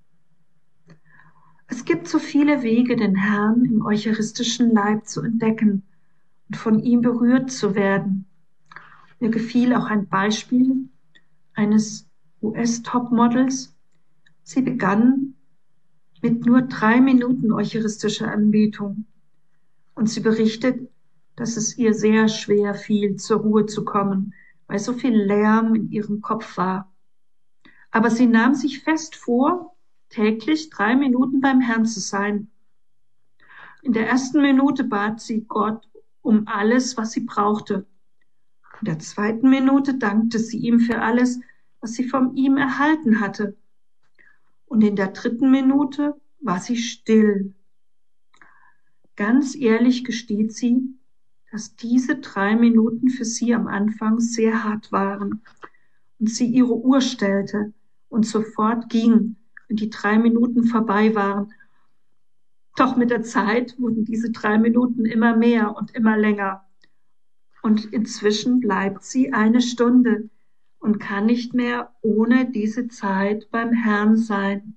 Es gibt so viele Wege, den Herrn im eucharistischen Leib zu entdecken und von ihm berührt zu werden. Mir gefiel auch ein Beispiel eines U S-Topmodels. Sie begann mit nur drei Minuten eucharistischer Anbetung und sie berichtet, dass es ihr sehr schwer fiel, zur Ruhe zu kommen, weil so viel Lärm in ihrem Kopf war. Aber sie nahm sich fest vor, täglich drei Minuten beim Herrn zu sein. In der ersten Minute bat sie Gott um alles, was sie brauchte. In der zweiten Minute dankte sie ihm für alles, was sie von ihm erhalten hatte. und in der dritten Minute war sie still. Ganz ehrlich gesteht sie, dass diese drei Minuten für sie am Anfang sehr hart waren und sie ihre Uhr stellte und sofort ging, wenn die drei Minuten vorbei waren. Doch mit der Zeit wurden diese drei Minuten immer mehr und immer länger. Und inzwischen bleibt sie eine Stunde und kann nicht mehr ohne diese Zeit beim Herrn sein.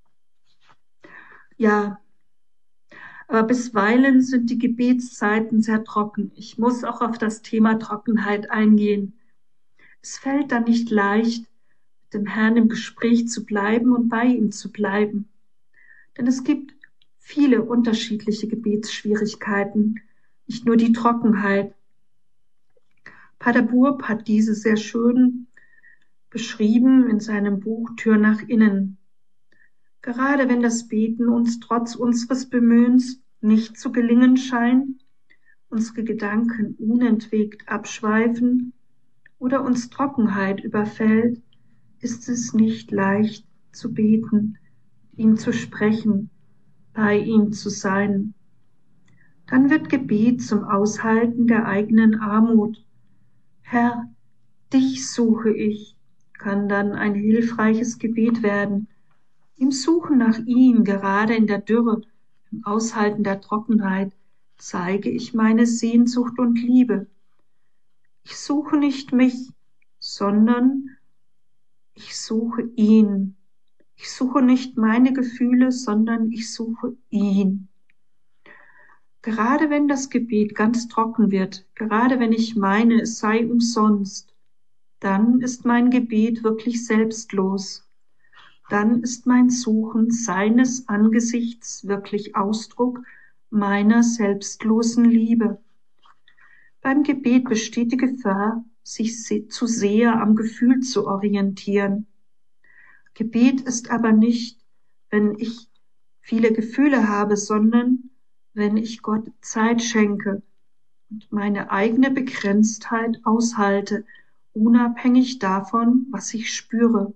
Ja, aber bisweilen sind die Gebetszeiten sehr trocken. Ich muss auch auf das Thema Trockenheit eingehen. Es fällt dann nicht leicht, mit dem Herrn im Gespräch zu bleiben und bei ihm zu bleiben. Denn es gibt viele unterschiedliche Gebetsschwierigkeiten, nicht nur die Trockenheit. Pater Burb hat diese sehr schön beschrieben in seinem Buch Tür nach innen. Gerade wenn das Beten uns trotz unseres Bemühens nicht zu gelingen scheint, unsere Gedanken unentwegt abschweifen oder uns Trockenheit überfällt, ist es nicht leicht zu beten, ihm zu sprechen, bei ihm zu sein. Dann wird Gebet zum Aushalten der eigenen Armut. Herr, dich suche ich, kann dann ein hilfreiches Gebet werden. Im Suchen nach ihm, gerade in der Dürre, im Aushalten der Trockenheit, zeige ich meine Sehnsucht und Liebe. Ich suche nicht mich, sondern ich suche ihn. Ich suche nicht meine Gefühle, sondern ich suche ihn. Gerade wenn das Gebet ganz trocken wird, gerade wenn ich meine, es sei umsonst, dann ist mein Gebet wirklich selbstlos. Dann ist mein Suchen seines Angesichts wirklich Ausdruck meiner selbstlosen Liebe. Beim Gebet besteht die Gefahr, sich zu sehr am Gefühl zu orientieren. Gebet ist aber nicht, wenn ich viele Gefühle habe, sondern wenn ich Gott Zeit schenke und meine eigene Begrenztheit aushalte, unabhängig davon, was ich spüre.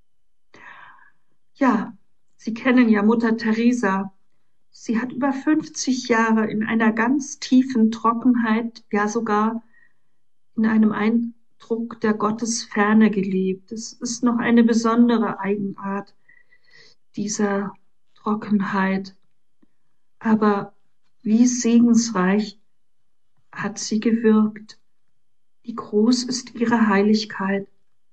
Ja, Sie kennen ja Mutter Teresa. Sie hat über fünfzig Jahre in einer ganz tiefen Trockenheit, ja sogar in einem Eindruck der Gottesferne gelebt. Es ist noch eine besondere Eigenart dieser Trockenheit. Aber wie segensreich hat sie gewirkt. Wie groß ist ihre Heiligkeit.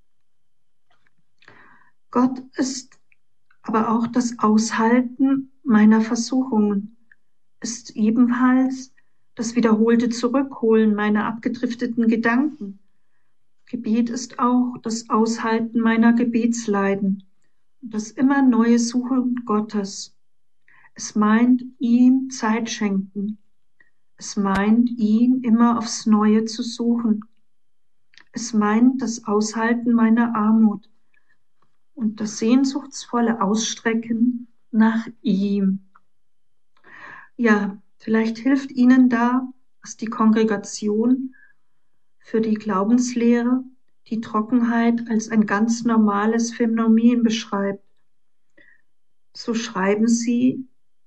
Gott ist aber auch das Aushalten meiner Versuchungen, ist ebenfalls das wiederholte Zurückholen meiner abgedrifteten Gedanken. Gebet ist auch das Aushalten meiner Gebetsleiden und das immer neue Suchen Gottes. Es meint, ihm Zeit schenken. Es meint, ihn immer aufs Neue zu suchen. Es meint das Aushalten meiner Armut und das sehnsuchtsvolle Ausstrecken nach ihm. Ja, vielleicht hilft Ihnen da, was die Kongregation für die Glaubenslehre die Trockenheit als ein ganz normales Phänomen beschreibt. So schreiben sie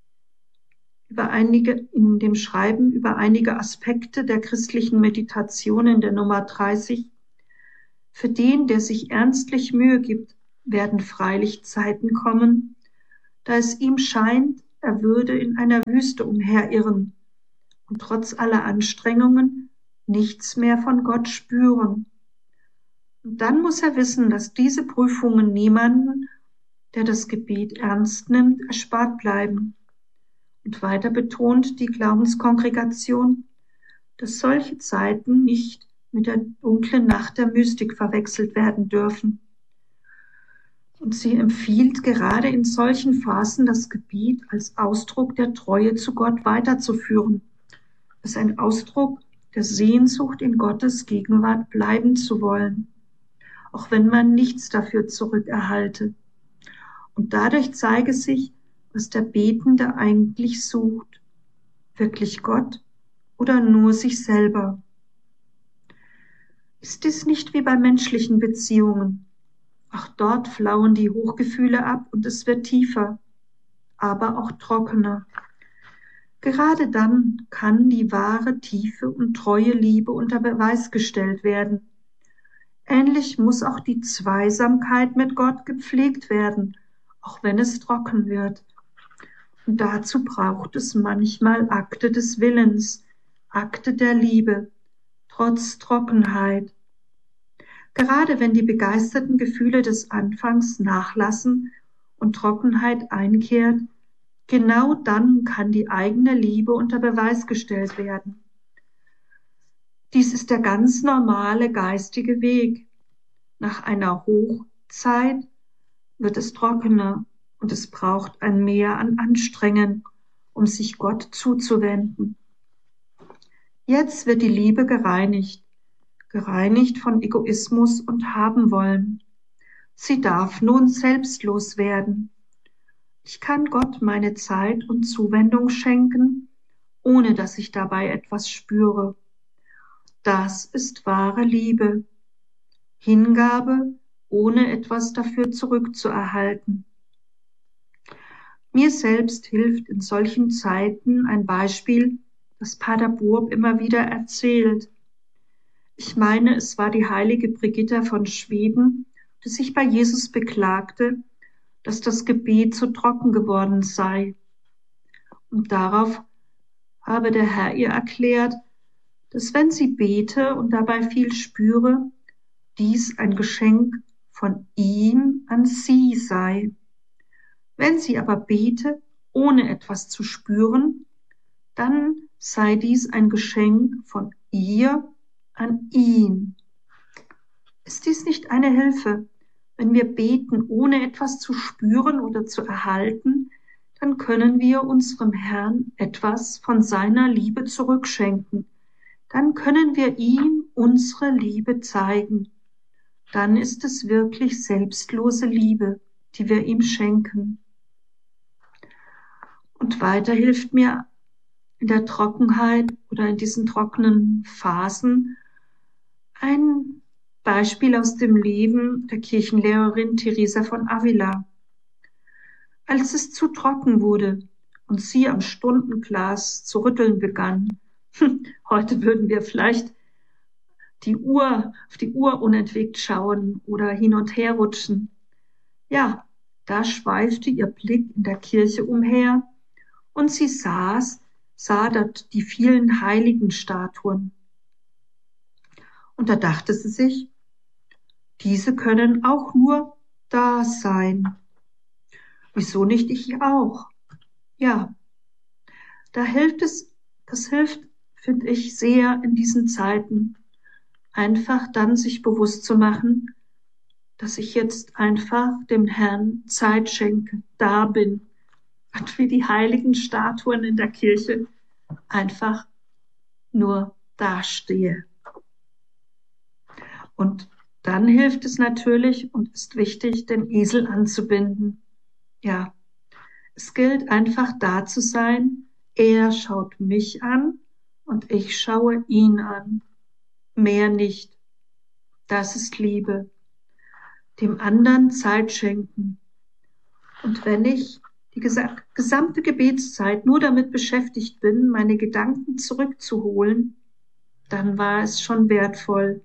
über einige, in dem Schreiben über einige Aspekte der christlichen Meditation in der Nummer dreißig. Für den, der sich ernstlich Mühe gibt, werden freilich Zeiten kommen, da es ihm scheint, er würde in einer Wüste umherirren und trotz aller Anstrengungen nichts mehr von Gott spüren. Und dann muss er wissen, dass diese Prüfungen niemanden, der das Gebet ernst nimmt, erspart bleiben. Und weiter betont die Glaubenskongregation, dass solche Zeiten nicht mit der dunklen Nacht der Mystik verwechselt werden dürfen. Und sie empfiehlt gerade in solchen Phasen das Gebet als Ausdruck der Treue zu Gott weiterzuführen. Es ist ein Ausdruck der Sehnsucht, in Gottes Gegenwart bleiben zu wollen, auch wenn man nichts dafür zurückerhalte. Und dadurch zeige sich, was der Betende eigentlich sucht. Wirklich Gott oder nur sich selber? Ist dies nicht wie bei menschlichen Beziehungen? Auch dort flauen die Hochgefühle ab und es wird tiefer, aber auch trockener. Gerade dann kann die wahre, tiefe und treue Liebe unter Beweis gestellt werden. Ähnlich muss auch die Zweisamkeit mit Gott gepflegt werden, auch wenn es trocken wird. Und dazu braucht es manchmal Akte des Willens, Akte der Liebe, trotz Trockenheit. Gerade wenn die begeisterten Gefühle des Anfangs nachlassen und Trockenheit einkehrt, genau dann kann die eigene Liebe unter Beweis gestellt werden. Dies ist der ganz normale geistige Weg. Nach einer Hochzeit wird es trockener und es braucht ein Mehr an Anstrengen, um sich Gott zuzuwenden. Jetzt wird die Liebe gereinigt, gereinigt von Egoismus und Habenwollen. Sie darf nun selbstlos werden. Ich kann Gott meine Zeit und Zuwendung schenken, ohne dass ich dabei etwas spüre. Das ist wahre Liebe. Hingabe, ohne etwas dafür zurückzuerhalten. Mir selbst hilft in solchen Zeiten ein Beispiel, das Pater Burb immer wieder erzählt. Ich meine, es war die heilige Brigitta von Schweden, die sich bei Jesus beklagte, dass das Gebet zu trocken geworden sei. Und darauf habe der Herr ihr erklärt, dass wenn sie bete und dabei viel spüre, dies ein Geschenk von ihm an sie sei. Wenn sie aber bete, ohne etwas zu spüren, dann sei dies ein Geschenk von ihr an ihn. Ist dies nicht eine Hilfe? Wenn wir beten, ohne etwas zu spüren oder zu erhalten, dann können wir unserem Herrn etwas von seiner Liebe zurückschenken. Dann können wir ihm unsere Liebe zeigen. Dann ist es wirklich selbstlose Liebe, die wir ihm schenken. Und weiter hilft mir in der Trockenheit oder in diesen trockenen Phasen ein Beispiel aus dem Leben der Kirchenlehrerin Teresa von Avila. Als es zu trocken wurde und sie am Stundenglas zu rütteln begann, heute würden wir vielleicht die Uhr, auf die Uhr unentwegt schauen oder hin und her rutschen. Ja, da schweifte ihr Blick in der Kirche umher und sie saß, sah dort die vielen Heiligenstatuen. Und da dachte sie sich, diese können auch nur da sein. Wieso nicht ich auch? Ja, da hilft es, das hilft, finde ich, sehr in diesen Zeiten, einfach dann sich bewusst zu machen, dass ich jetzt einfach dem Herrn Zeit schenke, da bin und wie die heiligen Statuen in der Kirche einfach nur dastehe. Und dann hilft es natürlich und ist wichtig, den Esel anzubinden. Ja, es gilt einfach da zu sein. Er schaut mich an und ich schaue ihn an. Mehr nicht. Das ist Liebe. Dem anderen Zeit schenken. Und wenn ich die gesamte Gebetszeit nur damit beschäftigt bin, meine Gedanken zurückzuholen, dann war es schon wertvoll.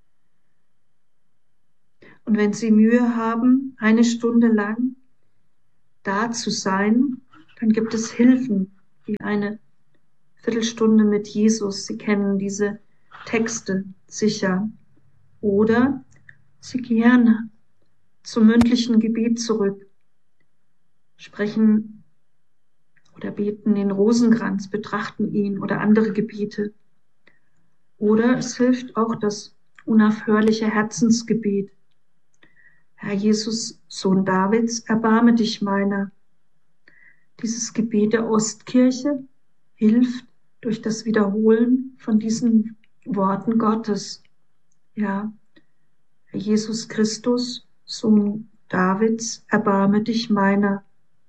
Und wenn Sie Mühe haben, eine Stunde lang da zu sein, dann gibt es Hilfen, wie eine Viertelstunde mit Jesus. Sie kennen diese Texte sicher. Oder Sie gerne zum mündlichen Gebet zurück, sprechen oder beten den Rosenkranz, betrachten ihn oder andere Gebete. Oder es hilft auch das unaufhörliche Herzensgebet. Herr Jesus, Sohn Davids, erbarme dich meiner. Dieses Gebet der Ostkirche hilft durch das Wiederholen von diesen Worten Gottes. Ja, Herr Jesus Christus, Sohn Davids, erbarme dich meiner.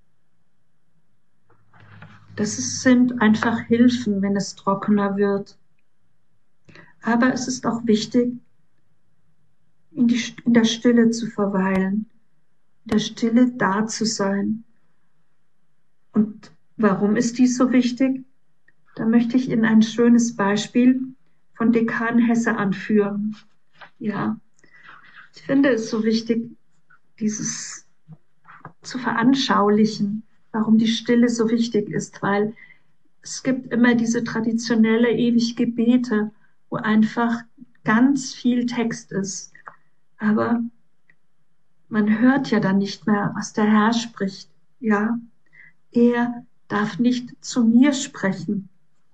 Das sind einfach Hilfen, wenn es trockener wird. Aber es ist auch wichtig, in, die, in der Stille zu verweilen, in der Stille da zu sein. Und warum ist dies so wichtig? Da möchte ich Ihnen ein schönes Beispiel von Dekan Hesse anführen. Ja, ich finde es so wichtig, dieses zu veranschaulichen, warum die Stille so wichtig ist, weil es gibt immer diese traditionelle ewig Gebete, wo einfach ganz viel Text ist. Aber man hört ja dann nicht mehr, was der Herr spricht. Ja, er darf nicht zu mir sprechen.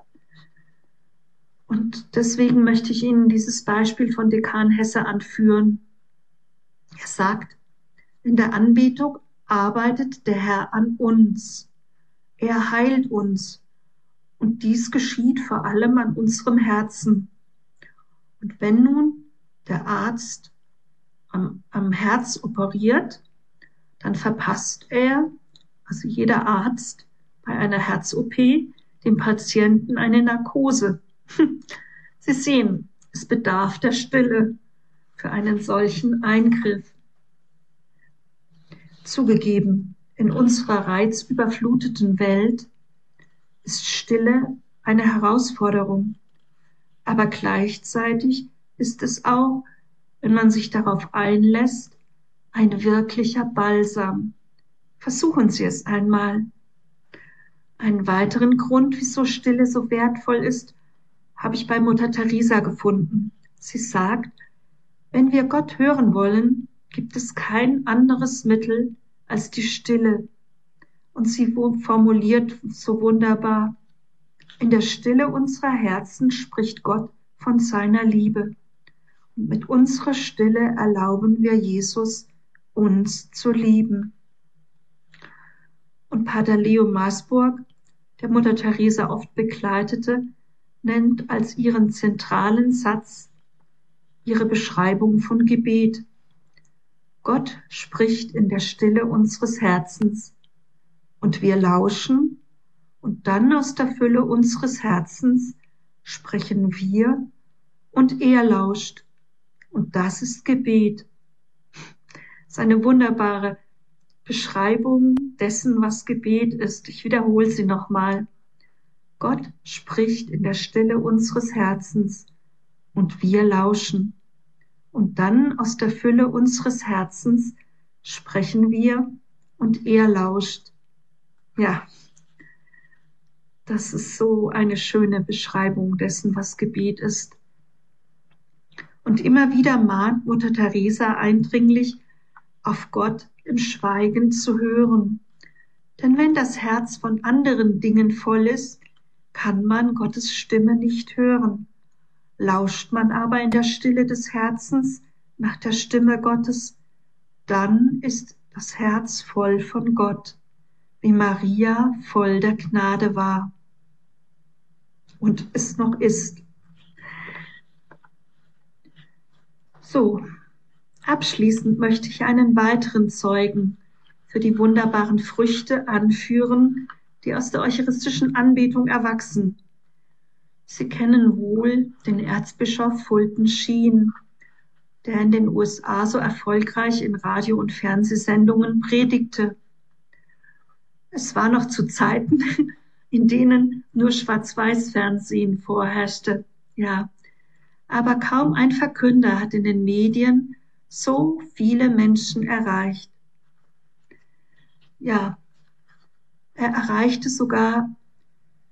Und deswegen möchte ich Ihnen dieses Beispiel von Dekan Hesse anführen. Er sagt, in der Anbetung arbeitet der Herr an uns. Er heilt uns. Und dies geschieht vor allem an unserem Herzen. Und wenn nun der Arzt am, am Herz operiert, dann verpasst er, also jeder Arzt bei einer Herz-O P, dem Patienten eine Narkose. Sie sehen, es bedarf der Stille für einen solchen Eingriff. Zugegeben, in unserer reizüberfluteten Welt ist Stille eine Herausforderung, aber gleichzeitig ist es auch, wenn man sich darauf einlässt, ein wirklicher Balsam. Versuchen Sie es einmal. Einen weiteren Grund, wieso Stille so wertvoll ist, habe ich bei Mutter Teresa gefunden. Sie sagt, wenn wir Gott hören wollen, gibt es kein anderes Mittel als die Stille. Und sie formuliert so wunderbar, in der Stille unserer Herzen spricht Gott von seiner Liebe. Und mit unserer Stille erlauben wir Jesus, uns zu lieben. Und Pater Leo Maasburg, der Mutter Teresa oft begleitete, nennt als ihren zentralen Satz ihre Beschreibung von Gebet. Gott spricht in der Stille unseres Herzens und wir lauschen und dann aus der Fülle unseres Herzens sprechen wir und er lauscht und das ist Gebet. Das ist eine wunderbare Beschreibung dessen, was Gebet ist. Ich wiederhole sie nochmal. Gott spricht in der Stille unseres Herzens und wir lauschen. Und dann aus der Fülle unseres Herzens sprechen wir und er lauscht. Ja, das ist so eine schöne Beschreibung dessen, was Gebet ist. Und immer wieder mahnt Mutter Teresa eindringlich, auf Gott im Schweigen zu hören. Denn wenn das Herz von anderen Dingen voll ist, kann man Gottes Stimme nicht hören. Lauscht man aber in der Stille des Herzens nach der Stimme Gottes, dann ist das Herz voll von Gott, wie Maria voll der Gnade war und es noch ist. So, abschließend möchte ich einen weiteren Zeugen für die wunderbaren Früchte anführen, die aus der eucharistischen Anbetung erwachsen. Sie kennen wohl den Erzbischof Fulton Sheen, der in den U S A so erfolgreich in Radio- und Fernsehsendungen predigte. Es war noch zu Zeiten, in denen nur Schwarz-Weiß-Fernsehen vorherrschte. Ja, aber kaum ein Verkünder hat in den Medien so viele Menschen erreicht. Ja, er erreichte sogar